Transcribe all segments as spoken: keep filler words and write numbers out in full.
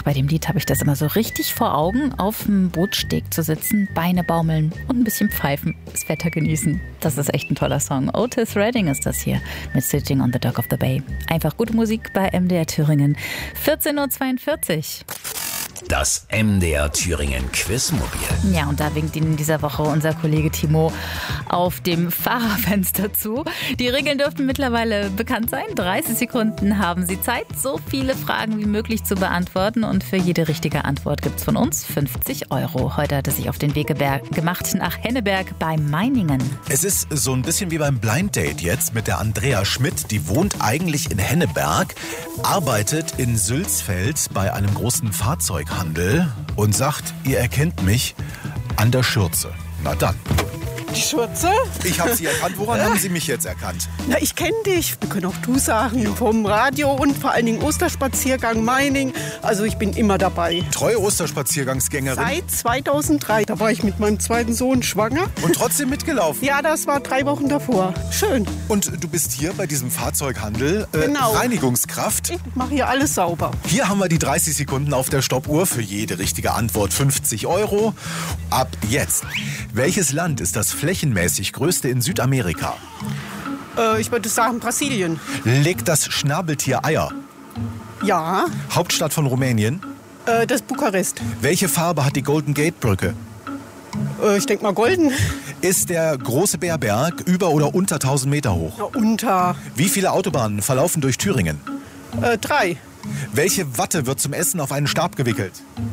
Bei dem Lied habe ich das immer so richtig vor Augen, auf dem Bootssteg zu sitzen, Beine baumeln und ein bisschen pfeifen, das Wetter genießen. Das ist echt ein toller Song. Otis Redding ist das hier mit Sitting on the Dock of the Bay. Einfach gute Musik bei M D R Thüringen. vierzehn Uhr zweiundvierzig. Das M D R Thüringen Quizmobil. Ja, und da winkt Ihnen in dieser Woche unser Kollege Timo auf dem Fahrerfenster zu. Die Regeln dürften mittlerweile bekannt sein. dreißig Sekunden haben Sie Zeit, so viele Fragen wie möglich zu beantworten. Und für jede richtige Antwort gibt's von uns fünfzig Euro. Heute hat er sich auf den Weg gemacht nach Henneberg bei Meiningen. Es ist so ein bisschen wie beim Blind Date jetzt mit der Andrea Schmidt. Die wohnt eigentlich in Henneberg, arbeitet in Sülzfeld bei einem großen Fahrzeughandel und sagt, ihr erkennt mich an der Schürze. Na dann. Die Schürze? Ich habe Sie erkannt. Woran haben Sie mich jetzt erkannt? Na, ich kenne dich. Wir können auch du sagen. Ja. Vom Radio und vor allen Dingen Osterspaziergang Meining. Also ich bin immer dabei. Treue Osterspaziergangsgängerin? Seit zweitausenddrei. Da war ich mit meinem zweiten Sohn schwanger. Und trotzdem mitgelaufen? Ja, das war drei Wochen davor. Schön. Und du bist hier bei diesem Fahrzeughandel äh, genau. Reinigungskraft? Ich mache hier alles sauber. Hier haben wir die dreißig Sekunden auf der Stoppuhr. Für jede richtige Antwort fünfzig Euro. Ab jetzt. Welches Land ist das flächenmäßig größte in Südamerika? Äh, ich würde sagen Brasilien. Legt das Schnabeltier Eier? Ja. Hauptstadt von Rumänien? Äh, das ist Bukarest. Welche Farbe hat die Golden Gate Brücke? Äh, ich denke mal golden. Ist der große Bärberg über oder unter tausend Meter hoch? Na, unter. Wie viele Autobahnen verlaufen durch Thüringen? Äh, drei. Welche Watte wird zum Essen auf einen Stab gewickelt?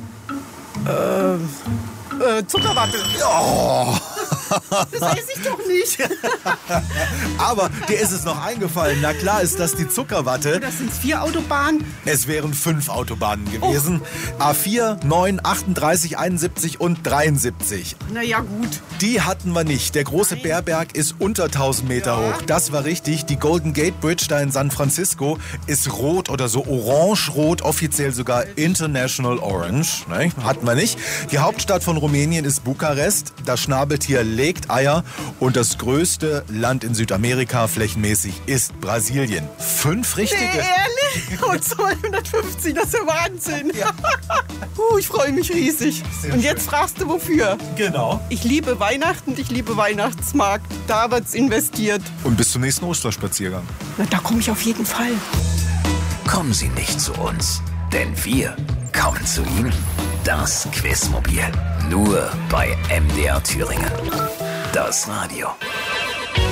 Äh, äh Zuckerwatte. Oh. Das weiß ich doch nicht. Aber dir ist es noch eingefallen. Na klar ist das die Zuckerwatte. Das sind vier Autobahnen. Es wären fünf Autobahnen gewesen. Oh. A vier, neun, achtunddreißig, einundsiebzig und dreiundsiebzig. Na ja, gut. Die hatten wir nicht. Der große Nein. Bärberg ist unter tausend Meter ja. hoch. Das war richtig. Die Golden Gate Bridge da in San Francisco ist rot oder so orange-rot, offiziell sogar International Orange. Ne? Hatten wir nicht. Die Hauptstadt von Rumänien ist Bukarest. Das Schnabeltier legt Eier und das größte Land in Südamerika flächenmäßig ist Brasilien. Fünf richtige. Nee, ehrlich? Und zweihundertfünfzig, das ist ja Wahnsinn. Ja. uh, ich freue mich riesig. Sehr und schön. Jetzt fragst du, wofür? Genau. Ich liebe Weihnachten, ich liebe Weihnachtsmarkt. Da wird's investiert. Und bis zum nächsten Osterspaziergang. Na, da komme ich auf jeden Fall. Kommen Sie nicht zu uns, denn wir kommen zu Ihnen. Das Quizmobil. Nur bei M D R Thüringen. Das Radio.